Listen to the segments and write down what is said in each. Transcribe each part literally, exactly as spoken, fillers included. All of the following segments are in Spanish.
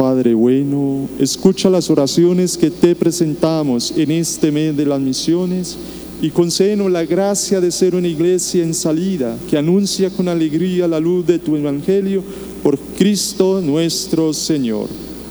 Padre bueno, escucha las oraciones que te presentamos en este mes de las misiones y concédenos la gracia de ser una iglesia en salida que anuncia con alegría la luz de tu evangelio por Cristo nuestro Señor.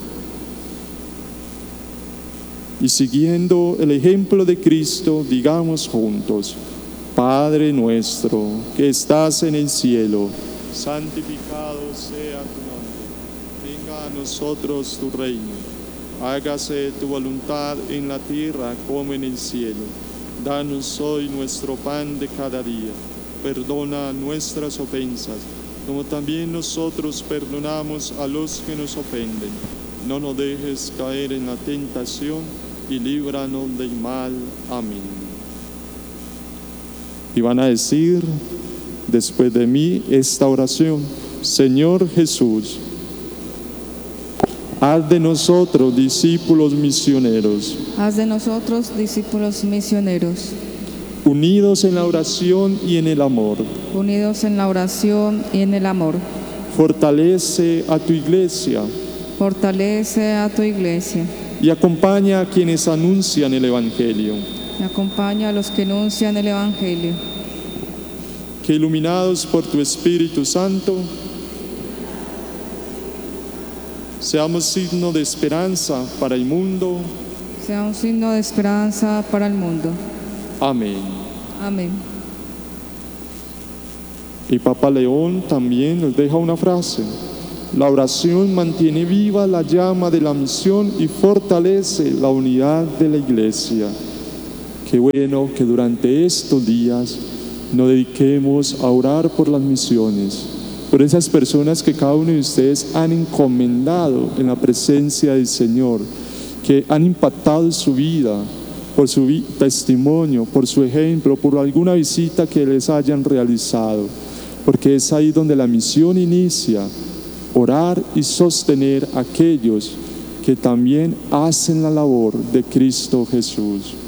Y siguiendo el ejemplo de Cristo, digamos juntos: Padre nuestro que estás en el cielo, santificado sea tu nombre. Venga a nosotros tu reino. Hágase tu voluntad en la tierra como en el cielo. Danos hoy nuestro pan de cada día. Perdona nuestras ofensas, como también nosotros perdonamos a los que nos ofenden. No nos dejes caer en la tentación y líbranos del mal. Amén. Y van a decir después de mí esta oración: Señor Jesús, haz de nosotros discípulos misioneros. Haz de nosotros discípulos misioneros. Unidos en la oración y en el amor. Unidos en la oración y en el amor. Fortalece a tu iglesia. Fortalece a tu iglesia. Y acompaña a quienes anuncian el Evangelio. Y acompaña a los que anuncian el Evangelio. Que iluminados por tu Espíritu Santo, seamos signo de esperanza para el mundo. Sea un signo de esperanza para el mundo. Amén. Amén. Y Papa León también nos deja una frase: la oración mantiene viva la llama de la misión y fortalece la unidad de la iglesia. Qué bueno que durante estos días nos dediquemos a orar por las misiones, por esas personas que cada uno de ustedes han encomendado en la presencia del Señor, que han impactado su vida, por su vi- testimonio, por su ejemplo, por alguna visita que les hayan realizado, porque es ahí donde la misión inicia: orar y sostener a aquellos que también hacen la labor de Cristo Jesús.